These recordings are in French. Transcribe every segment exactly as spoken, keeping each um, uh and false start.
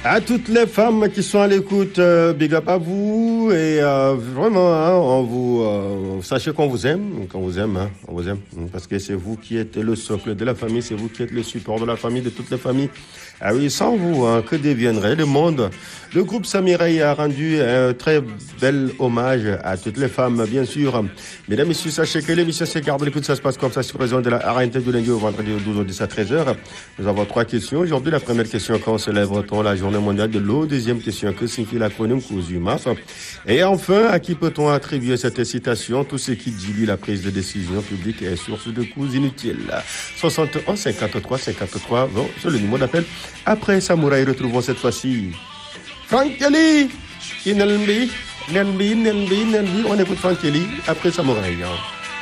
À toutes les femmes qui sont à l'écoute, euh, big up à vous et euh, vraiment, hein, on vous euh, sachez qu'on vous aime, qu'on vous aime, hein, on vous aime, parce que c'est vous qui êtes le socle de la famille, c'est vous qui êtes le support de la famille, de toutes les familles. Ah oui, sans vous, hein, que deviendrait le monde? Le groupe Samireille a rendu un très bel hommage à toutes les femmes, bien sûr. Mesdames, Messieurs, sachez que l'émission se garde l'écoute, ça se passe comme ça sur raison de la R N T du lundi au vendredi au douze au dix à treize heures. Nous avons trois questions. Aujourd'hui, la première question, quand célèbre-t-on la journée mondiale de l'eau? Deuxième question, que signifie l'acronyme COSUMAF? Et enfin, à qui peut-on attribuer cette citation? Tout ce qui dilue la prise de décision publique est source de coûts inutiles. soixante et un cinquante-trois cinquante-trois, bon, c'est le numéro d'appel. Après Samouraï, retrouvons cette fois-ci Frank Kelly. Inelmbi, Nelmbi, Nelmbi, Nelmbi. On écoute Frank Kelly après Samouraï. Hein.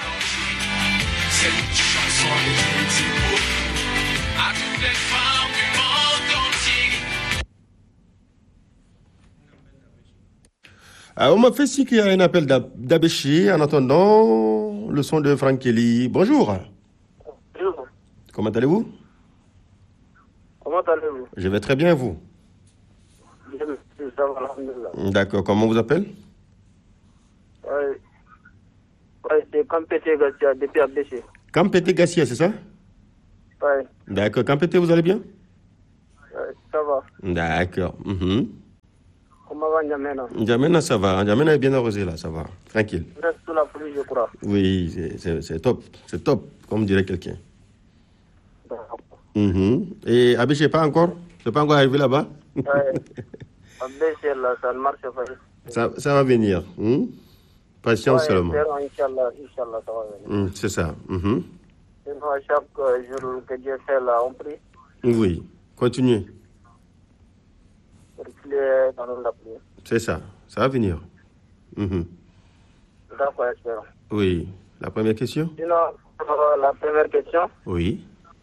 Alors, on m'a fait signe qu'il y a un appel d'Abéché. En attendant, le son de Frank Kelly. Bonjour. Bonjour. Comment allez-vous? Comment allez-vous? Je vais très bien, vous? Ça va, alhamdoulilah. D'accord. Comment on vous appelle? Oui. Oui, c'est Kampete Gassia, depuis Abéché. Kampete Gassia, c'est ça? Oui. D'accord. Kampete, vous allez bien? Oui, ça va. D'accord. Mm-hmm. Comment va N'Djamena? N'Djamena, ça va. N'Djamena est bien arrosé, là, ça va. Tranquille. Reste sous la pluie, je crois. Oui, c'est, c'est, c'est top. C'est top, comme dirait quelqu'un. D'accord. Mm-hmm. Et Abéché, pas encore? C'est pas encore arrivé là-bas? Oui. Abéché, là, ça ne marche pas. Ça, ça va venir. Hmm? Patience ouais, seulement. Inch'Allah, Inch'Allah, ça va venir. Mm, c'est ça. Mm-hmm. Sinon, à chaque jour que Dieu fait, là, on prie. Oui. Continuez. Pour qu'il y ait dans la pluie. C'est ça. Ça va venir. Mm-hmm. D'accord, espérons. Oui. La première question? Sinon, euh, la première question, Oui.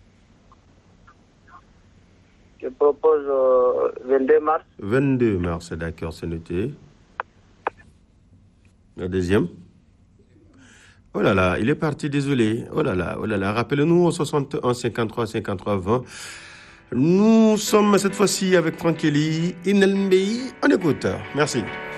je propose euh, vingt-deux mars. vingt-deux mars, d'accord, c'est noté. La deuxième? Oh là là, il est parti, désolé. Oh là là, oh là là. Rappelez-nous au soixante et un cinquante-trois cinquante-trois vingt. Nous sommes cette fois-ci avec Frank Kelly, Inelmbi. On écoute. Merci.